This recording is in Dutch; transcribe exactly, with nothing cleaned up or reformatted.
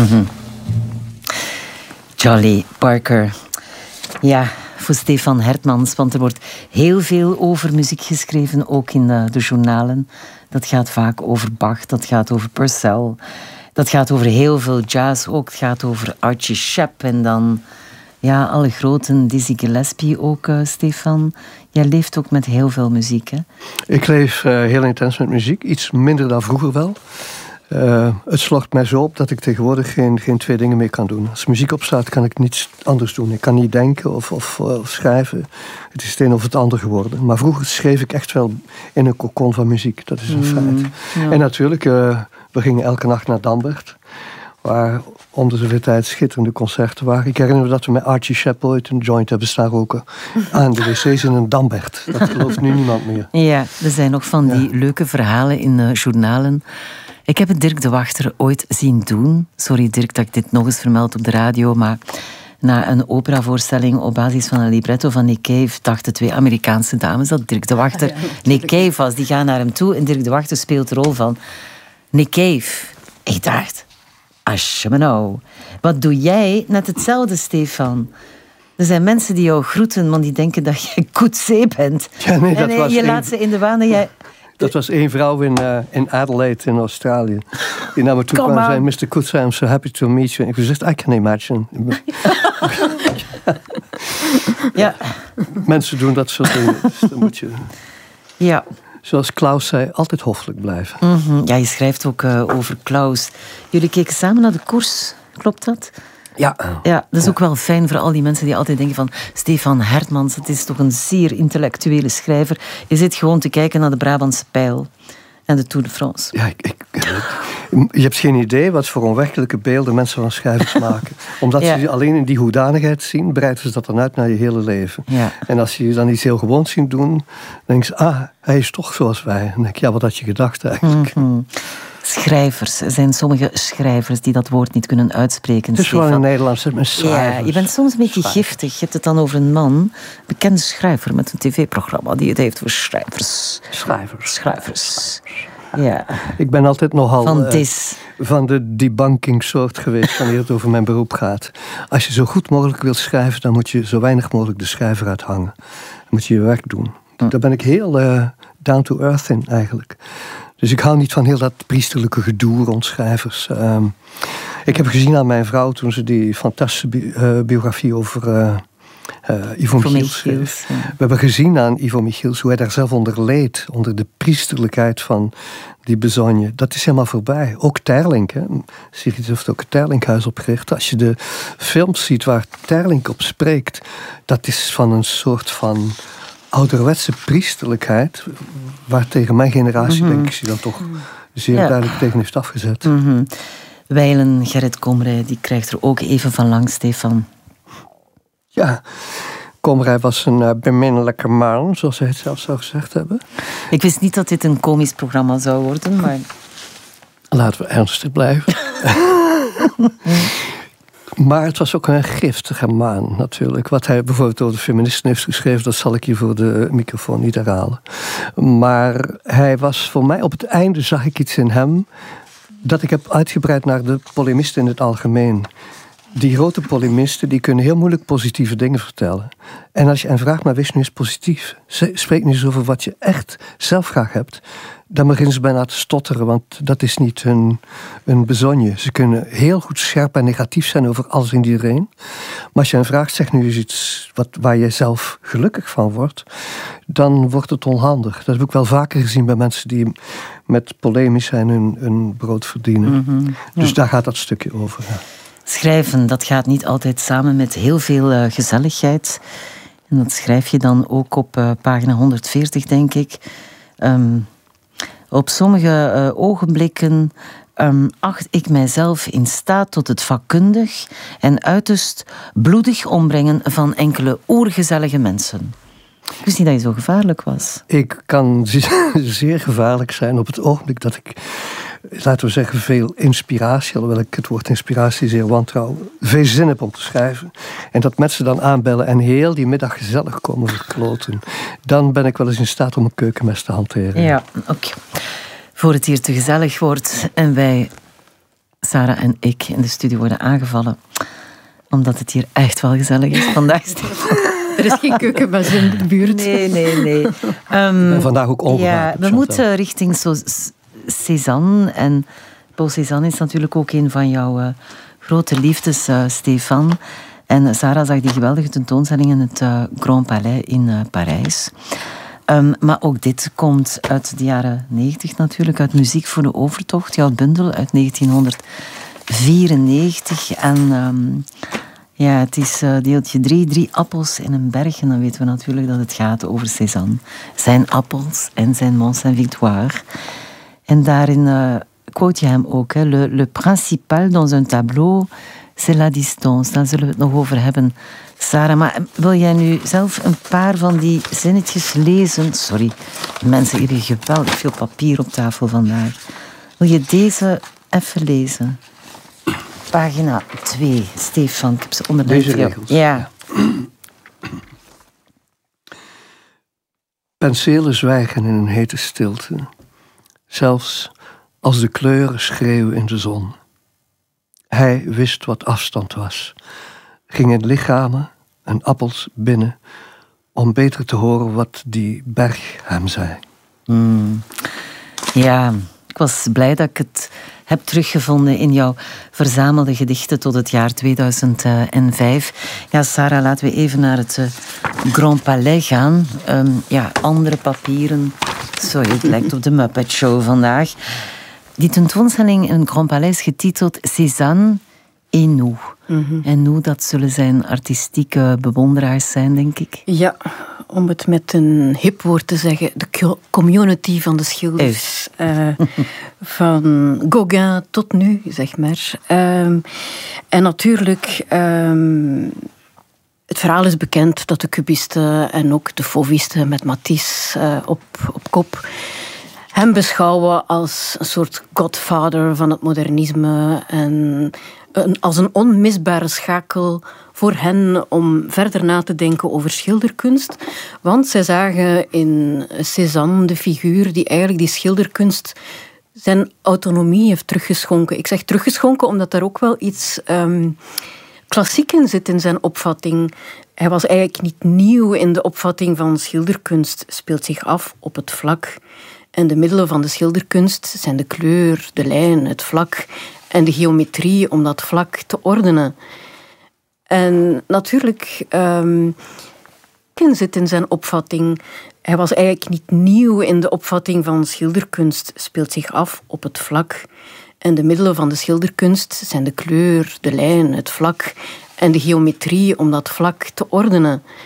Mm-hmm. Charlie Parker. Ja, voor Stefan Hertmans, want er wordt heel veel over muziek geschreven, ook in de, de journalen. Dat gaat vaak over Bach, dat gaat over Purcell, dat gaat over heel veel jazz ook. Het gaat over Archie Shepp en dan ja, alle groten, Dizzy Gillespie ook, uh, Stefan. Jij leeft ook met heel veel muziek, hè? Ik leef uh, heel intens met muziek, iets minder dan vroeger wel. Uh, het slocht mij zo op dat ik tegenwoordig geen, geen twee dingen meer kan doen. Als muziek opstaat, kan ik niets anders doen. Ik kan niet denken of, of, of schrijven. Het is het een of het ander geworden. Maar vroeger schreef ik echt wel in een cocon van muziek. Dat is een mm, feit. Ja. En natuurlijk, uh, we gingen elke nacht naar Dambert, waar om de zoveel tijd schitterende concerten waren. Ik herinner me dat we met Archie Shepp ooit een joint hebben staan roken aan de wc's in een Dambert. Dat gelooft nu niemand meer. Ja, er zijn nog van die ja. leuke verhalen in uh, journalen. Ik heb het Dirk de Wachter ooit zien doen. Sorry Dirk dat ik dit nog eens vermeld op de radio, maar na een operavoorstelling op basis van een libretto van Nick Cave dachten twee Amerikaanse dames dat Dirk de Wachter ja, ja, Nick Cave was. Die gaan naar hem toe en Dirk de Wachter speelt de rol van Nick Cave. Ik dacht, nou, wat doe jij? Net hetzelfde, Stefan. Er zijn mensen die jou groeten, maar die denken dat jij Coetzee bent. Ja, nee, dat en was je een... laat ze in de waan dat jij... Dat was één vrouw in, uh, in Adelaide in Australië. Die naar me toe kwam en zei, mister Coetzee, I'm so happy to meet you. En ik zei, I can imagine. Ja. Mensen doen dat soort dingen. Dus dan moet je... Ja. Zoals Klaus zei, altijd hoffelijk blijven. Mm-hmm. Ja, je schrijft ook uh, over Klaus. Jullie keken samen naar de koers, klopt dat? Ja. Ja, dat is ook wel fijn voor al die mensen die altijd denken van Stefan Hertmans, het is toch een zeer intellectuele schrijver. Je zit gewoon te kijken naar de Brabantse Pijl en de Tour de France. Ja, ik, ik, je hebt geen idee wat voor onwerkelijke beelden mensen van schrijvers maken. Omdat ja. ze je alleen in die hoedanigheid zien, breiden ze dat dan uit naar je hele leven. Ja. En als je je dan iets heel gewoons ziet doen, dan denk je, ah, hij is toch zoals wij. En dan denk je, ja, wat had je gedacht eigenlijk? Mm-hmm. Schrijvers. Er zijn sommige schrijvers die dat woord niet kunnen uitspreken. Het is wel in Nederlands, met schrijvers. Ja, je bent soms een beetje schrijvers. Giftig. Je hebt het dan over een man, een bekende schrijver met een tv-programma die het heeft voor schrijvers. Schrijvers. Schrijvers. Ja. Ik ben altijd nogal van, uh, van de debunking soort geweest wanneer het over mijn beroep gaat. Als je zo goed mogelijk wilt schrijven, dan moet je zo weinig mogelijk de schrijver uithangen. Dan moet je je werk doen. Hm. Daar ben ik heel uh, down to earth in eigenlijk. Dus ik hou niet van heel dat priesterlijke gedoe rond schrijvers. Um, ik heb gezien aan mijn vrouw toen ze die fantastische bi- uh, biografie over uh, uh, Ivo Michiels schreef. Ja. We hebben gezien aan Ivo Michiels hoe hij daar zelf onder leed. Onder de priesterlijkheid van die bezogne. Dat is helemaal voorbij. Ook Terlink. Hè. Sigrid heeft ook het Terlinkhuis opgericht. Als je de films ziet waar Terlink op spreekt, dat is van een soort van ouderwetse priesterlijkheid, waar tegen mijn generatie, mm-hmm. denk ik, zie dan toch zeer ja. duidelijk tegen heeft afgezet. Mm-hmm. Wijlen Gerrit Komrij, die krijgt er ook even van langs, Stefan. Ja, Komrij was een uh, beminnelijke man, zoals hij het zelf zou gezegd hebben. Ik wist niet dat dit een komisch programma zou worden, maar... Laten we ernstig blijven. Maar het was ook een giftige man natuurlijk. Wat hij bijvoorbeeld over de feministen heeft geschreven, dat zal ik hier voor de microfoon niet herhalen. Maar hij was voor mij, op het einde zag ik iets in hem dat ik heb uitgebreid naar de polemisten in het algemeen. Die grote polemisten, die kunnen heel moeilijk positieve dingen vertellen. En als je hen vraagt, maar wees nu eens positief. Spreek nu eens over wat je echt zelf graag hebt. Dan beginnen ze bijna te stotteren, want dat is niet hun, hun bezogne. Ze kunnen heel goed scherp en negatief zijn over alles en iedereen. Maar als je hen vraagt, zeg nu eens iets wat, waar je zelf gelukkig van wordt, dan wordt het onhandig. Dat heb ik wel vaker gezien bij mensen die met polemisch zijn hun, hun brood verdienen. Mm-hmm, ja. Dus daar gaat dat stukje over. Ja. Schrijven, dat gaat niet altijd samen met heel veel uh, gezelligheid. En dat schrijf je dan ook op uh, pagina honderdveertig, denk ik. Um, op sommige uh, ogenblikken um, acht ik mijzelf in staat tot het vakkundig en uiterst bloedig ombrengen van enkele oergezellige mensen. Ik wist niet dat je zo gevaarlijk was. Ik kan zeer gevaarlijk zijn op het ogenblik dat ik, laten we zeggen, veel inspiratie, alhoewel ik het woord inspiratie zeer wantrouw, veel zin heb om te schrijven. En dat mensen dan aanbellen en heel die middag gezellig komen verkloten. Dan ben ik wel eens in staat om een keukenmes te hanteren. Ja, oké. Okay. Voor het hier te gezellig wordt en wij Sarah en ik in de studio worden aangevallen. Omdat het hier echt wel gezellig is vandaag. Er is geen keukenmes in de buurt. Nee, nee, nee. Um, Ik ben vandaag ook ongewapend. Ja, we moeten richting zo Cézanne. En Paul Cézanne is natuurlijk ook een van jouw uh, grote liefdes, uh, Stefan. En Sarah zag die geweldige tentoonstelling in het uh, Grand Palais in uh, Parijs. Um, maar ook dit komt uit de jaren negentig natuurlijk, uit Muziek voor de Overtocht, jouw bundel uit negentienhonderdvierennegentig. En um, ja, het is uh, deeltje drie, drie appels in een berg. En dan weten we natuurlijk dat het gaat over Cézanne. Zijn appels en zijn Mont Saint-Victoire. En daarin uh, quote je hem ook, hè, le, le principal dans un tableau, c'est la distance. Daar zullen we het nog over hebben, Sarah. Maar wil jij nu zelf een paar van die zinnetjes lezen? Sorry, mensen, hier is geweldig veel papier op tafel vandaag. Wil je deze even lezen? Pagina twee, Stefan. Ik heb ze onder deze regels. Ja. Penselen zwijgen in een hete stilte. Zelfs als de kleuren schreeuwen in de zon. Hij wist wat afstand was. Ging in lichamen en appels binnen om beter te horen wat die berg hem zei. Mm. Ja, ik was blij dat ik het heb teruggevonden in jouw verzamelde gedichten tot het jaar tweeduizend vijf. Ja, Sarah, laten we even naar het uh, Grand Palais gaan. Um, ja, andere papieren. Sorry, het lijkt op de Muppet Show vandaag. Die tentoonstelling in het Grand Palais is getiteld Cézanne et nous. Mm-hmm. En nous, dat zullen zijn artistieke bewonderaars zijn, denk ik. Ja, om het met een hip woord te zeggen, de community van de schilders. Uh, van Gauguin tot nu, zeg maar. Um, en natuurlijk, um, het verhaal is bekend dat de cubisten en ook de fauvisten met Matisse uh, op, op kop hem beschouwen als een soort godfather van het modernisme en een, als een onmisbare schakel voor hen om verder na te denken over schilderkunst. Want zij zagen in Cézanne de figuur die eigenlijk die schilderkunst zijn autonomie heeft teruggeschonken. Ik zeg teruggeschonken omdat daar ook wel iets um, klassiek in zit in zijn opvatting. Hij was eigenlijk niet nieuw in de opvatting van schilderkunst, speelt zich af op het vlak. En de middelen van de schilderkunst zijn de kleur, de lijn, het vlak en de geometrie om dat vlak te ordenen. En natuurlijk um, zit in zijn opvatting. Hij was eigenlijk niet nieuw in de opvatting van schilderkunst, speelt zich af op het vlak. En de middelen van de schilderkunst zijn de kleur, de lijn, het vlak en de geometrie om dat vlak te ordenen.